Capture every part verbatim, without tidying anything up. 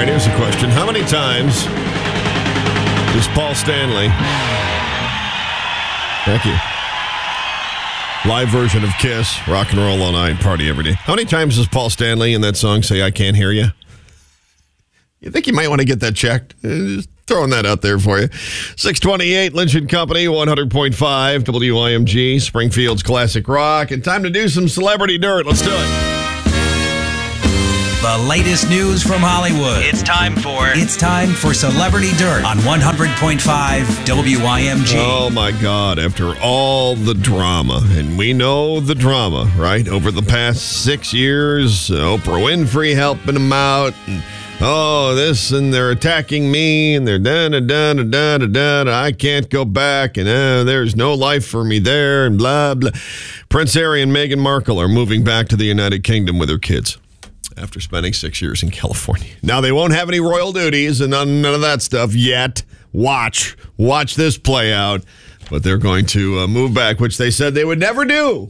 right, here's a question. How many times does Paul Stanley... Thank you. Live version of Kiss, Rock and Roll All Night, Party Every Day. How many times does Paul Stanley in that song say, I can't hear you? You think you might want to get that checked? Just throwing that out there for you. six twenty-eight, Lynch and Company, one hundred point five, W I M G, Springfield's Classic Rock. And time to do some Celebrity Dirt. Let's do it. The latest news from Hollywood. It's time for... It's time for Celebrity Dirt on one hundred point five W I M G. Oh, my God. After all the drama, and we know the drama, right? Over the past six years, Oprah Winfrey helping them out, and oh, this, and they're attacking me, and they're da-da-da-da-da-da-da, I can't go back, and uh, there's no life for me there, and blah, blah. Prince Harry and Meghan Markle are moving back to the United Kingdom with their kids after spending six years in California. Now, they won't have any royal duties and none, none of that stuff yet. Watch. Watch this play out. But they're going to uh, move back, which they said they would never do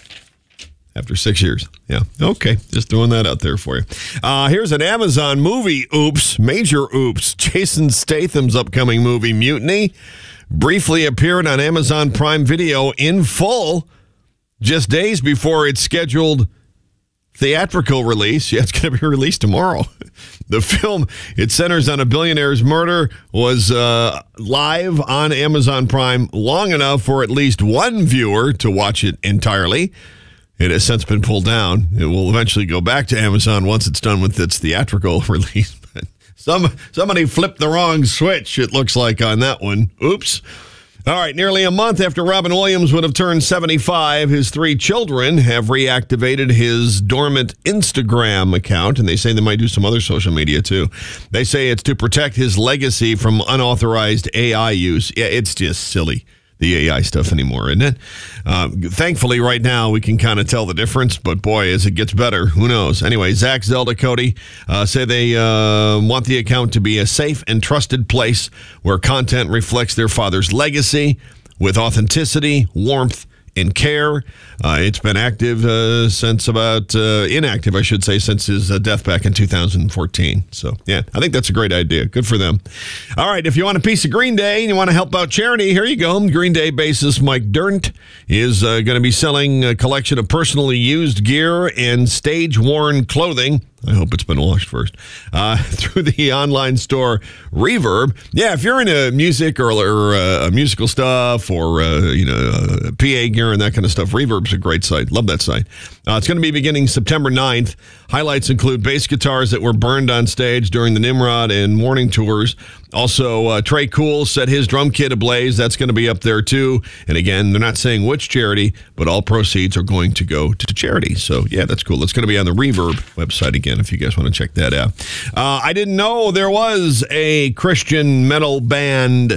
after six years. Yeah. Okay. Just throwing that out there for you. Uh, here's an Amazon movie oops. Major oops. Jason Statham's upcoming movie, Mutiny, briefly appeared on Amazon Prime Video in full just days before its scheduled theatrical release. Yeah, it's going to be released tomorrow. The film, it centers on a billionaire's murder, was uh, live on Amazon Prime long enough for at least one viewer to watch it entirely. It has since been pulled down. It will eventually go back to Amazon once it's done with its theatrical release. But some somebody flipped the wrong switch, it looks like, on that one. Oops. All right, nearly a month after Robin Williams would have turned seventy-five, his three children have reactivated his dormant Instagram account, and they say they might do some other social media, too. They say it's to protect his legacy from unauthorized A I use. Yeah, it's just silly, the A I stuff anymore, isn't it? Uh, thankfully, right now, we can kind of tell the difference, but boy, as it gets better, who knows? Anyway, Zach, Zelda, Cody uh, say they uh, want the account to be a safe and trusted place where content reflects their father's legacy with authenticity, warmth, and care. Uh, it's been active uh, since about, uh, inactive, I should say, since his uh, death back in two thousand fourteen. So, yeah, I think that's a great idea. Good for them. All right, if you want a piece of Green Day and you want to help out charity, here you go. Green Day bassist Mike Dirnt is uh, going to be selling a collection of personally used gear and stage-worn clothing. I hope it's been washed first. Uh, through the online store Reverb. Yeah, if you're into music or, or uh, musical stuff or, uh, you know, uh, P A gear and that kind of stuff, Reverb's a great site. Love that site. Uh, it's going to be beginning September ninth. Highlights include bass guitars that were burned on stage during the Nimrod and Morning tours. Also, uh, Trey Cool set his drum kit ablaze. That's going to be up there, too. And again, they're not saying which charity, but all proceeds are going to go to charity. So, yeah, that's cool. It's going to be on the Reverb website again, if you guys want to check that out. Uh, I didn't know there was a Christian metal band.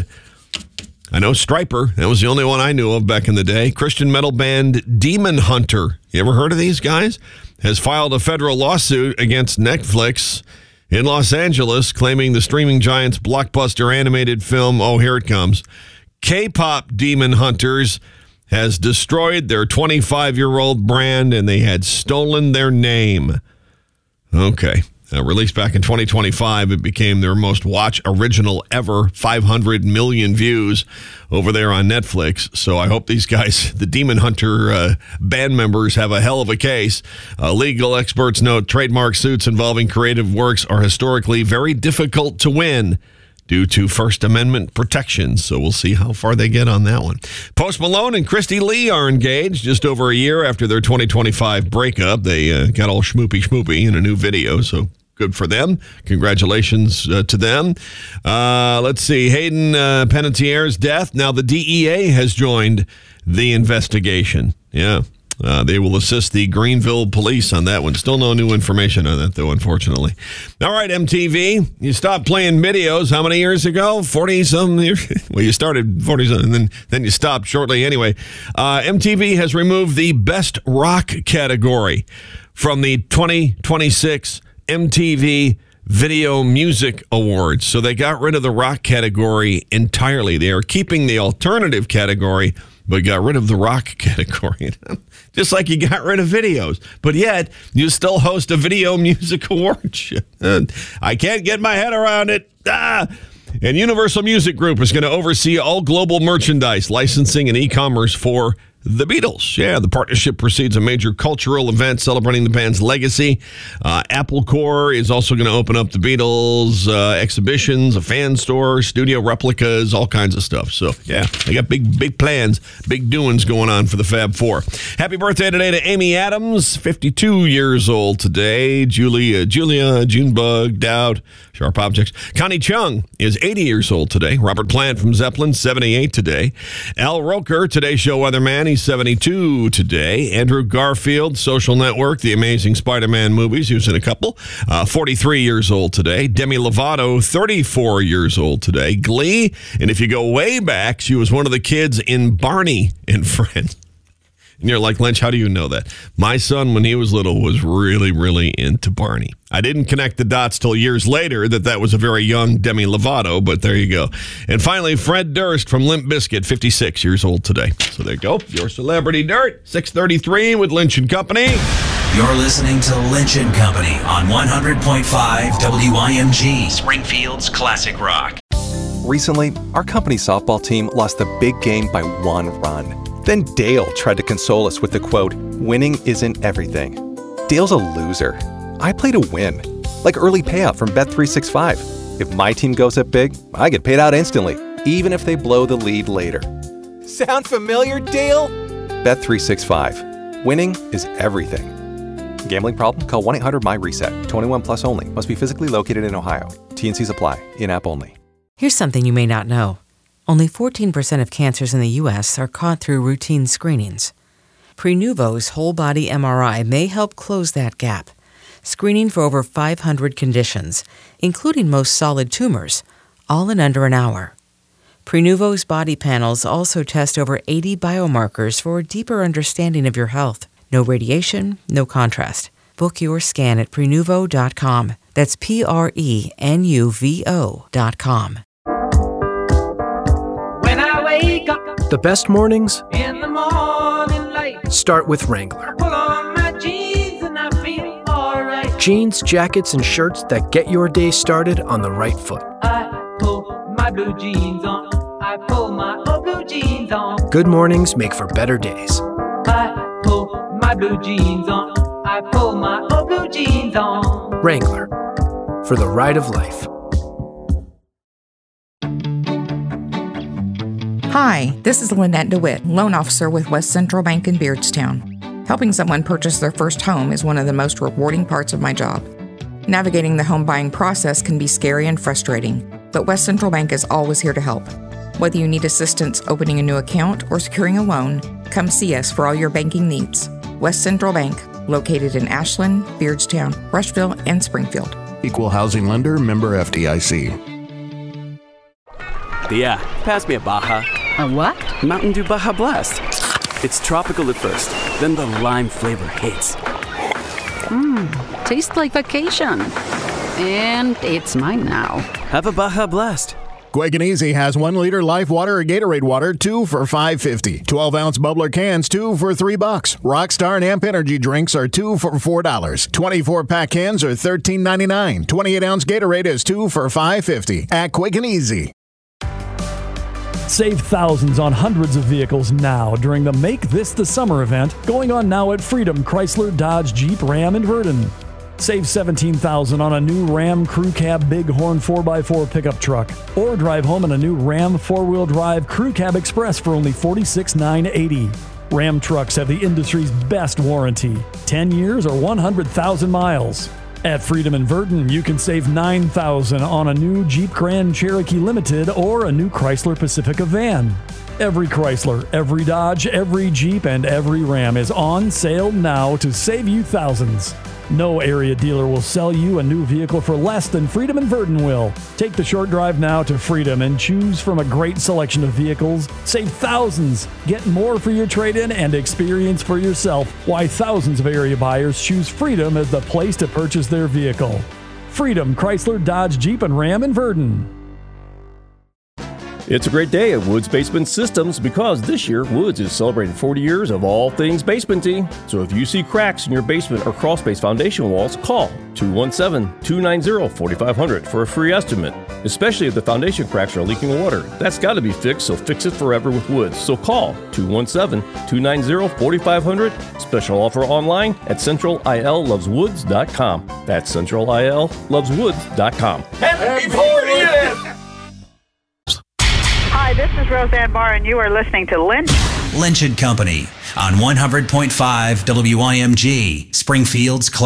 I know Stryper. That was the only one I knew of back in the day. Christian metal band Demon Hunter. You ever heard of these guys? Has filed a federal lawsuit against Netflix in Los Angeles, claiming the streaming giant's blockbuster animated film, oh, here it comes, K-pop Demon Hunters, has destroyed their twenty-five-year-old brand, and they had stolen their name. Okay. Uh, released back in twenty twenty-five, it became their most watched original ever, five hundred million views over there on Netflix. So I hope these guys, the Demon Hunter uh, band members, have a hell of a case. Uh, legal experts note trademark suits involving creative works are historically very difficult to win due to First Amendment protections. So we'll see how far they get on that one. Post Malone and Christy Lee are engaged just over a year after their twenty twenty-five breakup. They uh, got all schmoopy schmoopy in a new video, so good for them. Congratulations uh, to them. Uh, let's see. Hayden uh, Panettiere's death. Now the D E A has joined the investigation. Yeah. Uh, they will assist the Greenville police on that one. Still no new information on that, though, unfortunately. All right, M T V, you stopped playing videos how many years ago? forty-some years? Well, you started forty-some, and then, then you stopped shortly anyway. Uh, M T V has removed the Best Rock category from the twenty twenty-six M T V Video Music Awards. So they got rid of the rock category entirely. They are keeping the alternative category, but got rid of the rock category. Just like you got rid of videos. But yet, you still host a video music award show. I can't get my head around it. Ah! And Universal Music Group is going to oversee all global merchandise, licensing, and e-commerce for the Beatles. Yeah, the partnership precedes a major cultural event celebrating the band's legacy. Uh, Apple Corps is also going to open up the Beatles uh, exhibitions, a fan store, studio replicas, all kinds of stuff. So, yeah, they got big, big plans, big doings going on for the Fab Four. Happy birthday today to Amy Adams, fifty-two years old today. Julia, Julia, Junebug, Dowd, Sharp Objects. Connie Chung is eighty years old today. Robert Plant from Zeppelin, seventy-eight today. Al Roker, Today Show weatherman, he's seventy-two today. Andrew Garfield, Social Network, The Amazing Spider-Man movies, he was in a couple, uh, forty-three years old today. Demi Lovato, thirty-four years old today. Glee, and if you go way back, she was one of the kids in Barney and Friends. And you're like, Lynch, how do you know that? My son, when he was little, was really, really into Barney. I didn't connect the dots till years later that that was a very young Demi Lovato, but there you go. And finally, Fred Durst from Limp Bizkit, fifty-six years old today. So there you go. Your Celebrity Dirt, six thirty-three with Lynch and Company. You're listening to Lynch and Company on one hundred point five W I M G, Springfield's classic rock. Recently, our company softball team lost the big game by one run. Then Dale tried to console us with the quote, "Winning isn't everything." Dale's a loser. I play to win, like early payout from Bet three sixty-five. If my team goes up big, I get paid out instantly, even if they blow the lead later. Sound familiar, Dale? Bet three sixty-five. Winning is everything. Gambling problem? Call one eight hundred M Y reset. twenty-one plus only. Must be physically located in Ohio. T and Cs apply. In-app only. Here's something you may not know. Only fourteen percent of cancers in the U S are caught through routine screenings. Prenuvo's whole-body M R I may help close that gap, screening for over five hundred conditions, including most solid tumors, all in under an hour. Prenuvo's body panels also test over eighty biomarkers for a deeper understanding of your health. No radiation, no contrast. Book your scan at Prenuvo dot com. That's P R E N U V O dot com. The best mornings in the morning light start with Wrangler. Pull on my jeans and I feel all right. Jeans, jackets, and shirts that get your day started on the right foot. I pull my blue jeans on. I pull my old blue jeans on. Good mornings make for better days. I pull my blue jeans on. I pull my old blue jeans on. Wrangler, for the ride of life. Hi, this is Lynette DeWitt, loan officer with West Central Bank in Beardstown. Helping someone purchase their first home is one of the most rewarding parts of my job. Navigating the home buying process can be scary and frustrating, but West Central Bank is always here to help. Whether you need assistance opening a new account or securing a loan, come see us for all your banking needs. West Central Bank, located in Ashland, Beardstown, Rushville, and Springfield. Equal housing lender, member F D I C. Yeah, pass me a Baja. A what? Mountain Dew Baja Blast. It's tropical at first, then the lime flavor hits. Mmm, tastes like vacation. And it's mine now. Have a Baja Blast. Quick and Easy has one liter Life Water or Gatorade water, two for five fifty. twelve ounce bubbler cans, two for three bucks. Rockstar and Amp Energy drinks are two for four dollars. twenty-four pack cans are thirteen ninety-nine. twenty-eight ounce Gatorade is two for five fifty at Quick and Easy. Save thousands on hundreds of vehicles now during the Make This the Summer event going on now at Freedom Chrysler Dodge Jeep Ram in Verdon. Save seventeen thousand dollars on a new Ram Crew Cab Bighorn four by four pickup truck, or drive home in a new Ram four-wheel drive Crew Cab Express for only forty-six thousand nine hundred eighty dollars. Ram trucks have the industry's best warranty, ten years or one hundred thousand miles. At Freedom in Verdon, you can save nine thousand dollars on a new Jeep Grand Cherokee Limited or a new Chrysler Pacifica van. Every Chrysler, every Dodge, every Jeep, and every Ram is on sale now to save you thousands. No area dealer will sell you a new vehicle for less than Freedom in Verdon will. Take the short drive now to Freedom and choose from a great selection of vehicles. Save thousands. Get more for your trade-in and experience for yourself why thousands of area buyers choose Freedom as the place to purchase their vehicle. Freedom Chrysler Dodge Jeep and Ram in Verdon. It's a great day at Woods Basement Systems because this year Woods is celebrating forty years of all things basementy. So if you see cracks in your basement or crawl space foundation walls, call two one seven, two nine zero, four five zero zero for a free estimate. Especially if the foundation cracks are leaking water. That's got to be fixed, so fix it forever with Woods. So call two one seven, two nine zero, four five zero zero. Special offer online at central I L loves woods dot com. That's central I L loves woods dot com. Happy fortieth! Hi, this is Roseanne Barr, and you are listening to Lynch. Lynch and Company on one hundred point five W I M G, Springfield's Class.